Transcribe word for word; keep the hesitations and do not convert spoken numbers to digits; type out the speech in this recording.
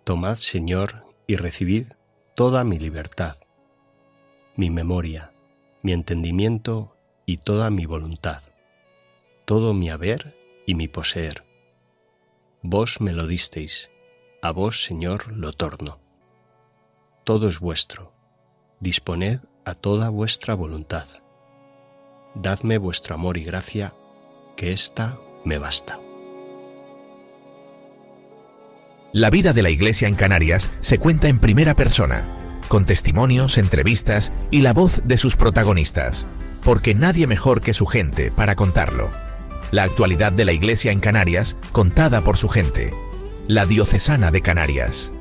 Tomad, Señor, y recibid toda mi libertad, mi memoria, mi entendimiento y toda mi voluntad, todo mi haber y mi poseer. Vos me lo disteis, a vos, Señor, lo torno. Todo es vuestro, disponed a toda vuestra voluntad. Dadme vuestro amor y gracia, que ésta me basta. La vida de la Iglesia en Canarias se cuenta en primera persona, con testimonios, entrevistas y la voz de sus protagonistas, porque nadie mejor que su gente para contarlo. La actualidad de la Iglesia en Canarias, contada por su gente. La Diocesana de Canarias.